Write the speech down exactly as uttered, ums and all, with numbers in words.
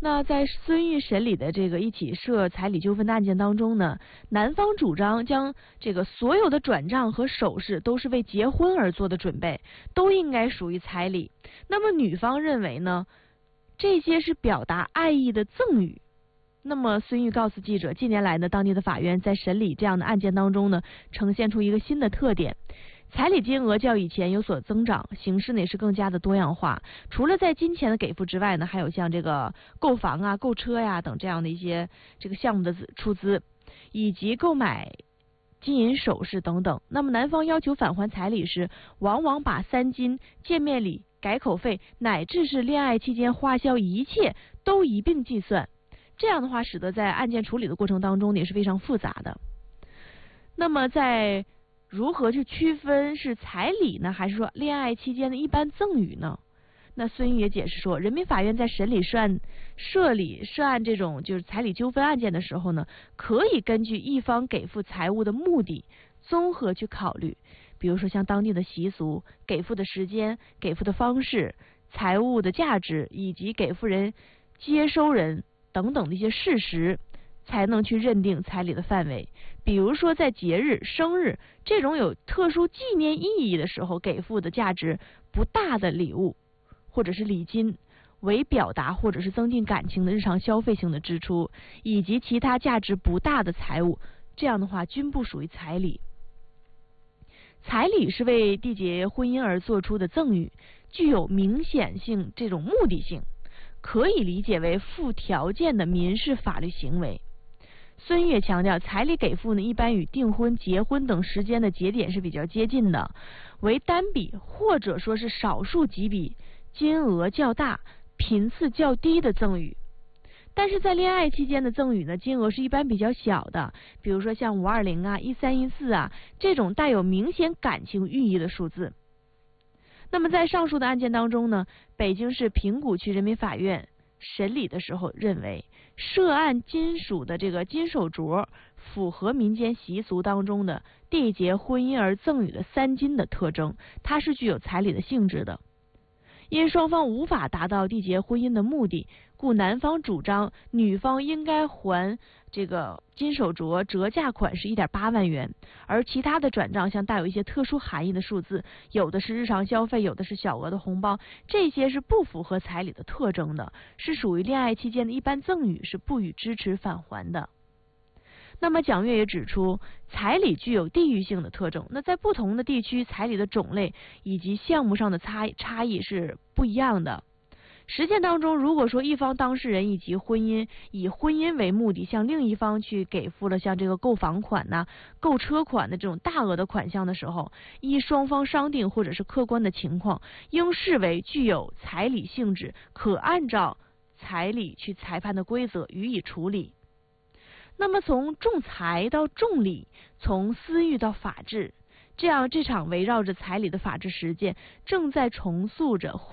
那在孙玉审理的这个一起涉彩礼纠纷的案件当中呢，男方主张将这个所有的转账和首饰都是为结婚而做的准备，都应该属于彩礼。那么女方认为呢，这些是表达爱意的赠与。那么孙玉告诉记者，近年来呢，当地的法院在审理这样的案件当中呢，呈现出一个新的特点。彩礼金额较以前有所增长，形式呢也是更加的多样化。除了在金钱的给付之外呢，还有像这个购房啊、购车呀等这样的一些这个项目的出资，以及购买金银首饰等等。那么男方要求返还彩礼时，往往把三金、见面礼、改口费，乃至是恋爱期间花销一切都一并计算。这样的话，使得在案件处理的过程当中也是非常复杂的。那么在如何去区分是彩礼呢，还是说恋爱期间的一般赠与呢？那孙玉也解释说，人民法院在审理涉案、涉理涉案这种就是彩礼纠纷案件的时候呢，可以根据一方给付财物的目的，综合去考虑，比如说像当地的习俗、给付的时间、给付的方式、财物的价值以及给付人、接收人等等的一些事实，才能去认定彩礼的范围。比如说在节日、生日这种有特殊纪念意义的时候，给付的价值不大的礼物或者是礼金，为表达或者是增进感情的日常消费性的支出，以及其他价值不大的财物，这样的话均不属于彩礼。彩礼是为缔结婚姻而做出的赠与，具有明显性这种目的性，可以理解为附条件的民事法律行为。孙玉强调，彩礼给付呢，一般与订婚、结婚等时间的节点是比较接近的，为单笔或者说是少数几笔金额较大、频次较低的赠与。但是在恋爱期间的赠与呢，金额是一般比较小的，比如说像五二零啊、一三一四啊这种带有明显感情寓意的数字。那么在上述的案件当中呢，北京市平谷区人民法院审理的时候认为，涉案金属的这个金手镯符合民间习俗当中的缔结婚姻而赠与的三金的特征，它是具有彩礼的性质的。因双方无法达到缔结婚姻的目的，故男方主张女方应该还这个金手镯折价款是 一点八万元，而其他的转账像带有一些特殊含义的数字，有的是日常消费，有的是小额的红包，这些是不符合彩礼的特征的，是属于恋爱期间的一般赠与，是不予支持返还的。那么蒋越也指出，彩礼具有地域性的特征，那在不同的地区，彩礼的种类以及项目上的差差异是不一样的。实践当中，如果说一方当事人以及婚姻以婚姻为目的，向另一方去给付了像这个购房款呐、购车款的这种大额的款项的时候，依双方商定或者是客观的情况，应视为具有彩礼性质，可按照彩礼去裁判的规则予以处理。那么从仲裁到仲理，从私欲到法治，这样这场围绕着彩礼的法治实践正在重塑着